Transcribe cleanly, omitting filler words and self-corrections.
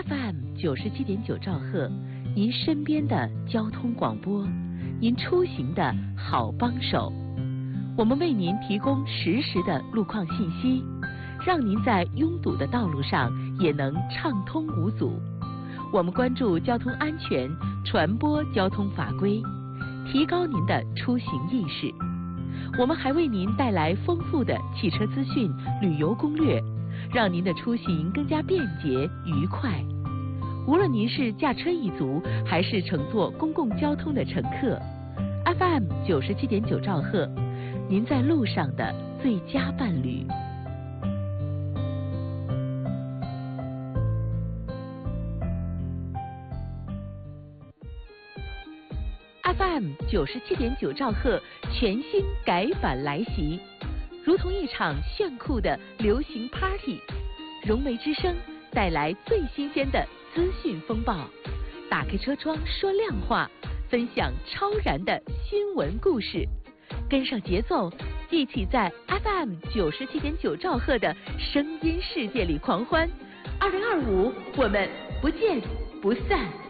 FM97.9兆赫，您身边的交通广播，您出行的好帮手。我们为您提供实时的路况信息，让您在拥堵的道路上也能畅通无阻。我们关注交通安全，传播交通法规，提高您的出行意识。我们还为您带来丰富的汽车资讯、旅游攻略，让您的出行更加便捷愉快。无论您是驾车一族，还是乘坐公共交通的乘客， FM97.9兆赫，您在路上的最佳伴侣。FM97.9兆赫全新改版来袭，如同一场炫酷的流行 Party， 融媒之声带来最新鲜的资讯风暴，打开车窗说亮话，分享超燃的新闻故事，跟上节奏，一起在 FM97.9兆赫的声音世界里狂欢。2025，我们不见不散。